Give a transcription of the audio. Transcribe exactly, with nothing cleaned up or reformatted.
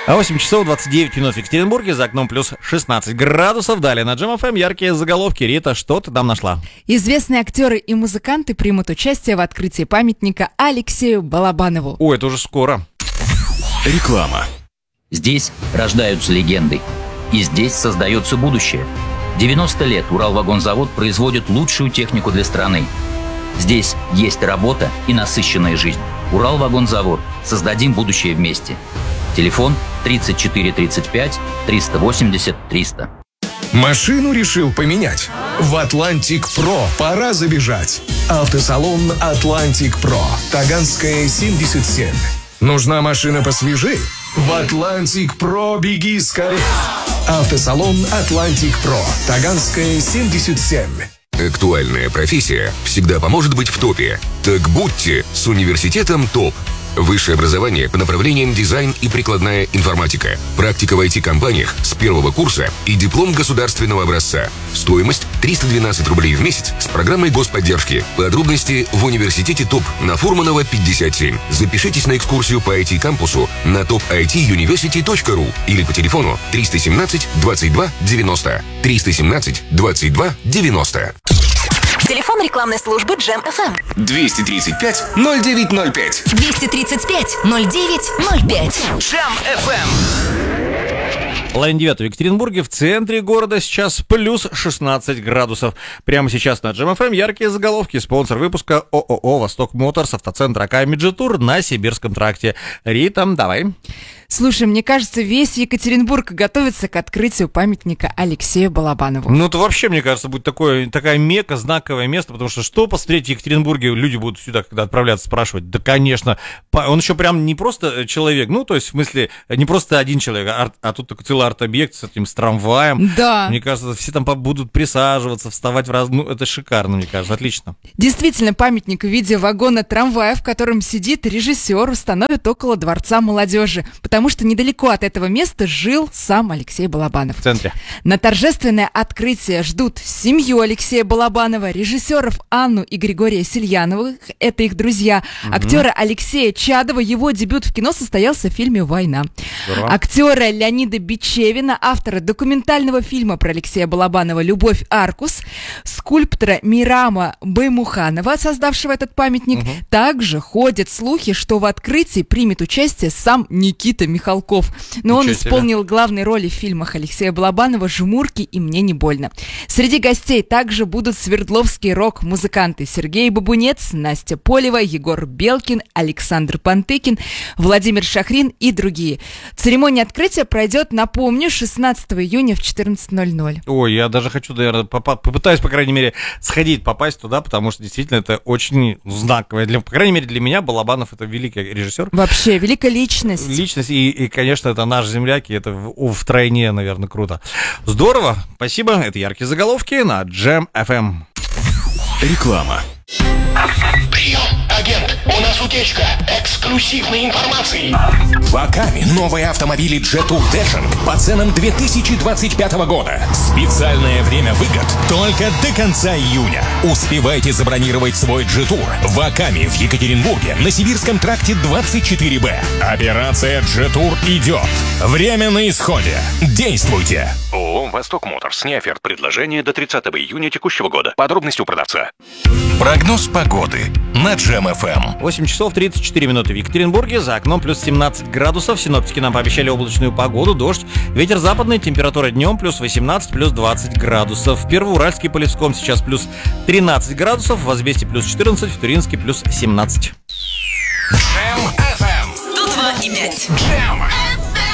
восемь часов двадцать девять минут в Екатеринбурге, за окном плюс шестнадцать градусов. Далее на Джем эф эм яркие заголовки. Рита, что ты там нашла? Известные актеры и музыканты примут участие в открытии памятника Алексею Балабанову. О, это уже скоро. Реклама. Здесь рождаются легенды. И здесь создается будущее. девяносто лет Уралвагонзавод производит лучшую технику для страны. Здесь есть работа и насыщенная жизнь. Уралвагонзавод. Создадим будущее вместе. Телефон тридцать четыре тридцать пять триста восемьдесят триста. Машину решил поменять? В Атлантик Про пора забежать. Автосалон Атлантик Про. Таганская, семьдесят семь. Нужна машина посвежей? В Атлантик Про беги скорее. Автосалон Атлантик Про. Таганская, семьдесят семь. Актуальная профессия всегда поможет быть в топе. Так будьте с университетом ТОП. Высшее образование по направлениям дизайн и прикладная информатика. Практика в ай ти-компаниях с первого курса и диплом государственного образца. Стоимость триста двенадцать рублей в месяц с программой господдержки. Подробности в университете ТОП на Фурманова, пятьдесят семь. Запишитесь на экскурсию по ай ти-кампусу на топ ай ти юниверсити точка ру или по телефону триста семнадцать двадцать два девяносто. триста семнадцать двадцать два девяносто. Телефон рекламной службы Джем эф эм. двести тридцать пять ноль девять ноль пять. двести тридцать пять ноль девять ноль пять. Джем эф эм. Половина девятого в Екатеринбурге, в центре города сейчас плюс шестнадцать градусов. Прямо сейчас на Джем эф эм яркие заголовки. Спонсор выпуска ООО «Восток Моторс», автоцентр АК «Меджитур» на Сибирском тракте. Рита, давай. Слушай, мне кажется, весь Екатеринбург готовится к открытию памятника Алексею Балабанову. Ну, это вообще, мне кажется, будет такое, такая мека, знаковое место, потому что что посмотреть в Екатеринбурге, люди будут сюда, когда отправляться, спрашивать. Да, конечно. Он еще прям не просто человек, ну, то есть, в смысле, не просто один человек, а, а тут такой целый арт-объект с этим, с трамваем. Да. Мне кажется, все там будут присаживаться, вставать в раз... Ну, это шикарно, мне кажется, отлично. Действительно, памятник в виде вагона трамвая, в котором сидит режиссер, установят около Дворца молодежи, потому что недалеко от этого места жил сам Алексей Балабанов. В центре. На торжественное открытие ждут семью Алексея Балабанова, режиссеров Анну и Григория Сельяновых, это их друзья, угу. Актера Алексея Чадова, его дебют в кино состоялся в фильме «Война». Здорово. Актера Леонида Бичевина, автора документального фильма про Алексея Балабанова «Любовь Аркус», скульптора Мирама Баймуханова, создавшего этот памятник. Угу. Также ходят слухи, что в открытии примет участие сам Никита Михалков. Но он исполнил главные роли в фильмах Алексея Балабанова «Жмурки» и «Мне не больно». Среди гостей также будут свердловские рок-музыканты Сергей Бабунец, Настя Полева, Егор Белкин, Александр Пантыкин, Владимир Шахрин и другие. Церемония открытия пройдет, напомню, шестнадцатого июня в четырнадцать ноль ноль. Ой, я даже хочу, наверное, попа- попытаюсь, по крайней мере, сходить, попасть туда, потому что действительно это очень знаковое. Для, по крайней мере, для меня Балабанов — это великий режиссер. Вообще, великая личность. Личность, и, и конечно, это наш земляк, и это в, втройне, наверное, круто. Здорово, спасибо, это яркие заголовки на Джем эф эм. Реклама. Прием, агент, у нас утечка эксклюзивной информации. В Акаме новые автомобили Jetour Dashing по ценам две тысячи двадцать пятого года. Специальное время выгод только до конца июня. Успевайте забронировать свой Jetour в Акаме в Екатеринбурге на Сибирском тракте двадцать четыре бэ. Операция Jetour идет. Время на исходе. Действуйте. ООО «Восток Моторс». Не оферт предложения до тридцатого июня текущего года. Подробности у продавца. Прогноз погоды на Джем эф эм. восемь часов тридцать четыре минуты в Екатеринбурге, за окном плюс семнадцать градусов. Синоптики нам пообещали облачную погоду, дождь. Ветер западный, температура днем плюс восемнадцать, плюс двадцать градусов. Первоуральский, Полевском сейчас плюс тринадцать градусов, в Азбесте плюс четырнадцать, в Туринске плюс семнадцать. Джем эф эм сто два и пять. Джем.